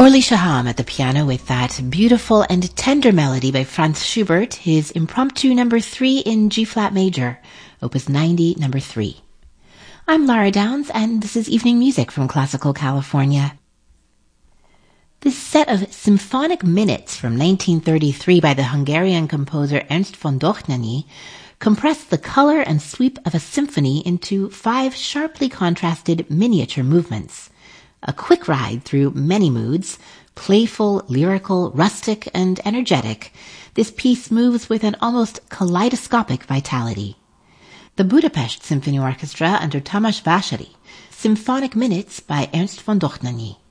Orly Shaham at the piano with that beautiful and tender melody by Franz Schubert, his Impromptu No. 3 in G-flat major, Opus 90, No. 3. I'm Lara Downs, and this is Evening Music from Classical California. This set of symphonic minutes from 1933 by the Hungarian composer Ernst von Dohnányi compressed the color and sweep of a symphony into 5 sharply contrasted miniature movements. A quick ride through many moods, playful, lyrical, rustic, and energetic, this piece moves with an almost kaleidoscopic vitality. The Budapest Symphony Orchestra under Tamás Vásáry, Symphonic Minutes by Ernst von Dohnányi.